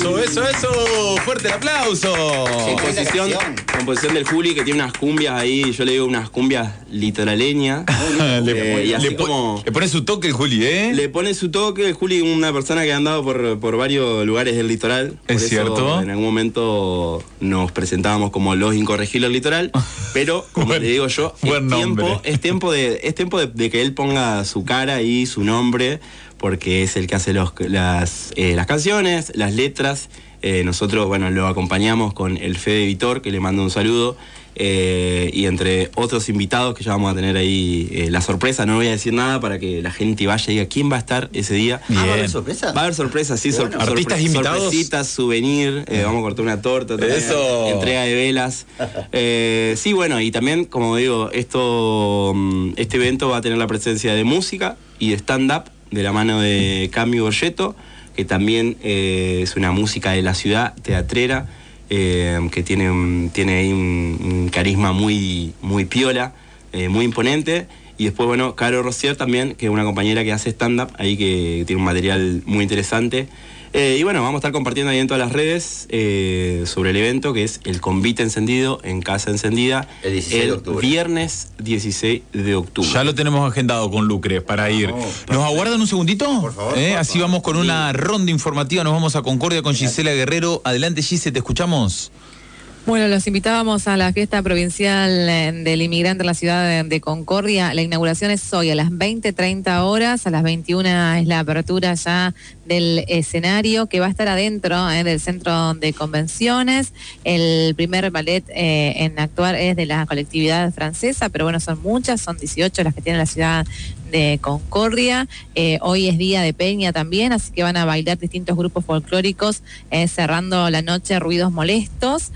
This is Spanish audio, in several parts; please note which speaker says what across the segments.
Speaker 1: Eso. Fuerte el aplauso.
Speaker 2: Composición del Juli, que tiene unas cumbias ahí, yo le digo unas cumbias litoraleñas.
Speaker 1: Le pone su toque el Juli, ¿eh?
Speaker 2: Le pone su toque. El Juli, una persona que ha andado por varios lugares del litoral.
Speaker 1: Es cierto.
Speaker 2: En algún momento nos presentábamos como los incorregibles del litoral, pero como le digo yo, es tiempo de que él ponga su cara y su nombre, porque es el que hace las canciones, las letras. Nosotros, bueno, lo acompañamos con el Fede Vitor, que le mando un saludo, y entre otros invitados que ya vamos a tener ahí la sorpresa. No voy a decir nada para que la gente vaya y diga quién va a estar ese día.
Speaker 3: ¿Va a haber sorpresa?
Speaker 2: Va a haber sorpresa, sí.
Speaker 1: Bueno, artistas invitados.
Speaker 2: Sorpresitas, souvenir, vamos a cortar una torta,
Speaker 1: eso.
Speaker 2: Entrega de velas. Sí, bueno, y también, como digo, este evento va a tener la presencia de música y de stand-up de la mano de Cami Borgetto, que también es una música de la ciudad, teatrera, que tiene ahí un carisma muy, muy piola, muy imponente. Y después, bueno, Caro Rosier también, que es una compañera que hace stand-up, ahí que tiene un material muy interesante. Y bueno, vamos a estar compartiendo ahí en todas las redes sobre el evento, que es el Convite Encendido en Casa Encendida,
Speaker 3: el 16 de octubre.
Speaker 2: Viernes 16 de octubre.
Speaker 1: Ya lo tenemos agendado con Lucre para ir. ¿Nos aguardan un segundito?
Speaker 3: Por favor.
Speaker 1: Así vamos con una ronda informativa. Nos vamos a Concordia con Gisela Guerrero. Adelante, Gise, te escuchamos.
Speaker 4: Bueno, los invitábamos a la fiesta provincial del inmigrante en la ciudad de Concordia. La inauguración es hoy a las 20:30 horas, a las 21 es la apertura ya del escenario, que va a estar adentro del centro de convenciones. El primer ballet en actuar es de la colectividad francesa, pero bueno, son muchas, son 18 las que tiene la ciudad de Concordia. Hoy es día de peña también, así que van a bailar distintos grupos folclóricos, cerrando la noche Ruidos Molestos.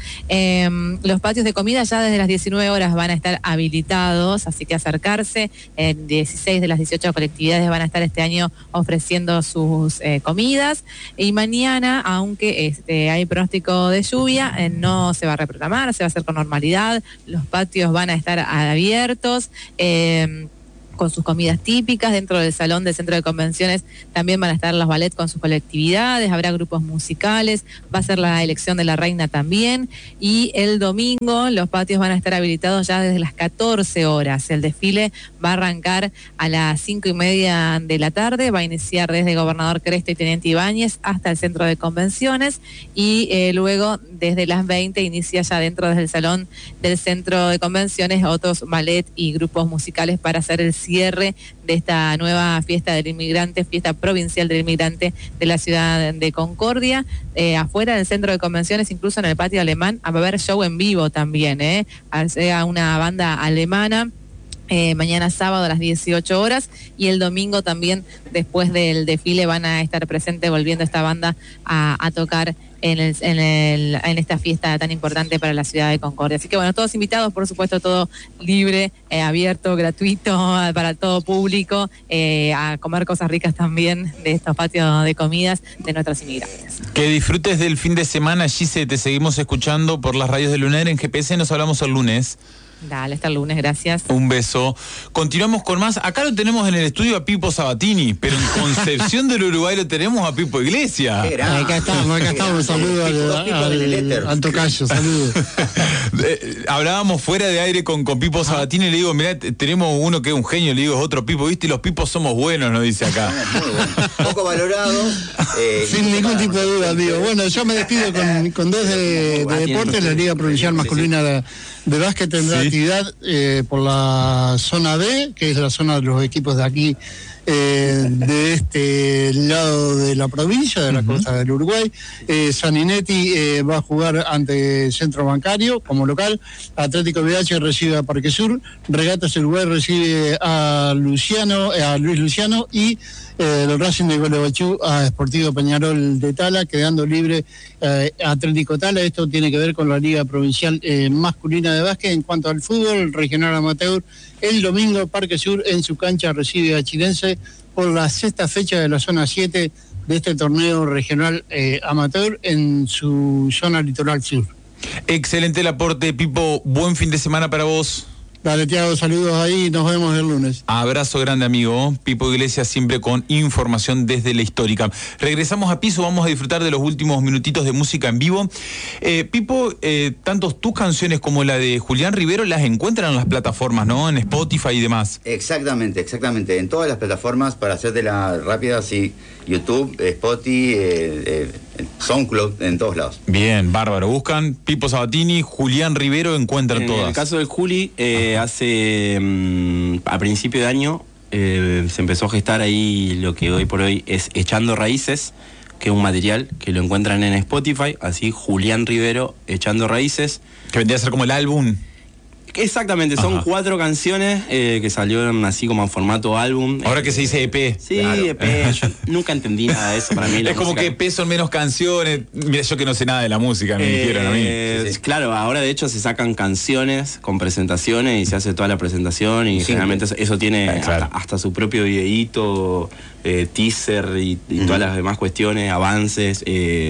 Speaker 4: Los patios de comida ya desde las 19 horas van a estar habilitados, así que acercarse. 16 de las 18 colectividades van a estar este año ofreciendo sus comidas, y mañana, aunque hay pronóstico de lluvia, no se va a reprogramar, se va a hacer con normalidad. Los patios van a estar abiertos, con sus comidas típicas. Dentro del salón del centro de convenciones también van a estar los ballets con sus colectividades, habrá grupos musicales, va a ser la elección de la reina también, y el domingo los patios van a estar habilitados ya desde las 14 horas. El desfile va a arrancar a las 5:30 de la tarde, va a iniciar desde Gobernador Cresto y Teniente Ibáñez hasta el centro de convenciones, y luego desde las 20 inicia ya dentro del salón del centro de convenciones otros ballet y grupos musicales para hacer el cierre de esta nueva fiesta del inmigrante, fiesta provincial del inmigrante de la ciudad de Concordia. Afuera del centro de convenciones, incluso en el patio alemán, va a haber show en vivo también, a una banda alemana. Mañana sábado a las 18 horas, y el domingo también, después del desfile, van a estar presentes volviendo esta banda a tocar en esta fiesta tan importante para la ciudad de Concordia. Así que bueno, todos invitados, por supuesto, todo libre, abierto, gratuito para todo público, a comer cosas ricas también de estos patios de comidas de nuestros inmigrantes.
Speaker 1: Que disfrutes del fin de semana, Gise, te seguimos escuchando por las radios de Lunar en GPS, nos hablamos el lunes.
Speaker 4: Dale, hasta el lunes, gracias.
Speaker 1: Un beso. Continuamos con más. Acá lo tenemos en el estudio a Pipo Sabatini, pero en Concepción del Uruguay lo tenemos a Pipo Iglesias.
Speaker 5: Acá estamos, saludo al tocayo, saludos.
Speaker 1: Hablábamos fuera de aire con Pipo Sabatini y le digo, mirá, tenemos uno que es un genio, le digo, es otro Pipo, ¿viste? Y los Pipos somos buenos, nos dice acá.
Speaker 3: Muy bueno. Poco valorado.
Speaker 5: Sin ningún tipo de duda, digo. Bueno, yo me despido con dos de deportes. La Liga Provincial Masculina de básquet tendrá actividad por la zona B, que es la zona de los equipos de aquí, de este lado de la provincia, de la costa del Uruguay. Saninetti va a jugar ante Centro Bancario como local. Atlético VH recibe a Parque Sur. Regatas Uruguay recibe a Luis Luciano, y el Racing de Gualeguaychú a Sportivo Peñarol de Tala, quedando libre Atlético Tala. Esto tiene que ver con la Liga Provincial Masculina de Básquet. En cuanto al fútbol regional amateur, el domingo Parque Sur en su cancha recibe a Chilense por la sexta fecha de la zona 7 de este torneo regional amateur en su zona litoral sur.
Speaker 1: Excelente el aporte, Pipo. Buen fin de semana para vos.
Speaker 5: Dale, Tiago, saludos ahí y nos vemos el lunes.
Speaker 1: Abrazo grande, amigo. Pipo Iglesias siempre con información desde la histórica. Regresamos a piso, vamos a disfrutar de los últimos minutitos de música en vivo. Pipo, tanto tus canciones como la de Julián Rivero las encuentran en las plataformas, ¿no? En Spotify y demás.
Speaker 3: Exactamente. En todas las plataformas, para hacértela rápida, sí. YouTube, Spotify, SoundCloud, en todos lados.
Speaker 1: Bien, bárbaro. Buscan Pipo Sabatini, Julián Rivero, encuentran todas.
Speaker 2: En el caso del Juli, a principio de año se empezó a gestar ahí lo que hoy por hoy es Echando Raíces, que es un material que lo encuentran en Spotify, así Julián Rivero, Echando Raíces.
Speaker 1: Que vendría a ser como el álbum.
Speaker 2: Exactamente, son 4 canciones que salieron así como en formato álbum.
Speaker 1: Ahora que se dice EP.
Speaker 2: Sí, claro. EP, yo nunca entendí nada de eso para mí.
Speaker 1: Es como que EP son menos canciones. Mira, yo que no sé nada de la música, me dijeron a mí.
Speaker 2: Sí. Claro, ahora de hecho se sacan canciones con presentaciones y se hace toda la presentación y generalmente eso tiene hasta su propio videíto, teaser y todas las demás cuestiones, avances.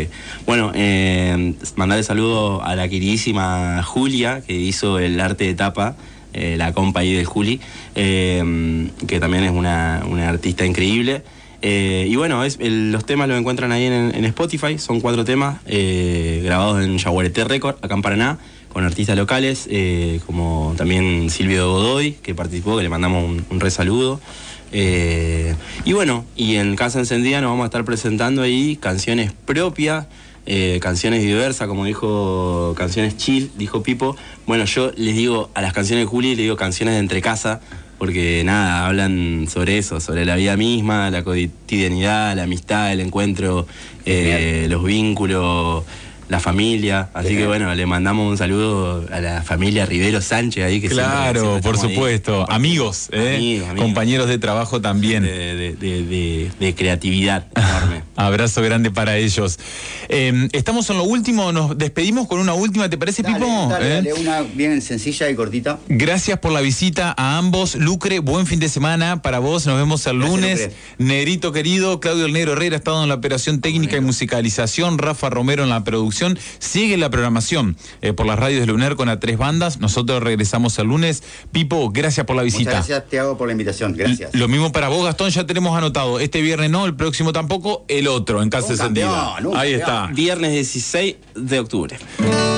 Speaker 2: Mandarle saludo a la queridísima Julia, que hizo el arte de tapa, la compa ahí del Juli, que también es una artista increíble. Y bueno, los temas los encuentran ahí en Spotify, son 4 temas grabados en Yaguareté Record, acá en Paraná, con artistas locales, como también Silvio Godoy, que participó, que le mandamos un re saludo. Y bueno, y en Casa Encendida nos vamos a estar presentando ahí canciones propias, canciones diversas, como dijo, canciones chill, dijo Pipo. Bueno, yo les digo a las canciones de Juli, les digo canciones de entre casa, porque nada, hablan sobre eso, sobre la vida misma, la cotidianidad, la amistad, el encuentro, los vínculos, la familia. Así que bueno, le mandamos un saludo a la familia Rivero Sánchez ahí, que
Speaker 1: claro, por supuesto, amigos, compañeros de trabajo también.
Speaker 2: De creatividad enorme.
Speaker 1: Abrazo grande para ellos. Estamos en lo último, nos despedimos con una última, ¿te parece, Pipo?
Speaker 3: Dale, una bien sencilla y cortita.
Speaker 1: Gracias por la visita a ambos. Lucre, buen fin de semana para vos, nos vemos el lunes.
Speaker 3: Lucre.
Speaker 1: Negrito querido, Claudio El Negro Herrera ha estado en la operación técnica y musicalización, Rafa Romero en la producción. Sigue la programación por las radios de Lunar con A3 Bandas. Nosotros regresamos el lunes. Pipo, gracias por la visita.
Speaker 3: Muchas gracias, Tiago, por la invitación. Gracias.
Speaker 1: Lo mismo para vos, Gastón, ya tenemos anotado. Este viernes no, el próximo tampoco, el otro, en Casa Encendida. Ahí está.
Speaker 2: Viernes 16 de octubre.